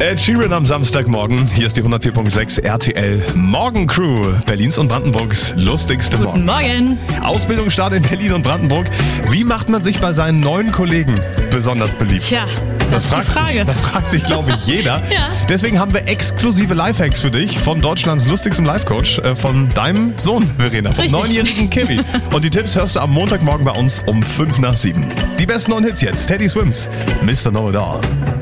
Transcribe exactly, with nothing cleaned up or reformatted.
Ed Sheeran am Samstagmorgen. Hier ist die hundertvier Komma sechs R T L Morgencrew. Berlins und Brandenburgs lustigste Guten Morgen. Morgen. Ausbildungsstart in Berlin und Brandenburg. Wie macht man sich bei seinen neuen Kollegen besonders beliebt? Tja, das, fragt ist die Frage. Sich, das fragt sich, glaube ich, jeder. Ja. Deswegen haben wir exklusive Lifehacks für dich von Deutschlands lustigstem Life-Coach, äh, von deinem Sohn, Verena, vom Richtig. neunjährigen Kimi. Und die Tipps hörst du am Montagmorgen bei uns um fünf nach sieben. Die besten neuen Hits jetzt. Teddy Swims, Mister Know It All.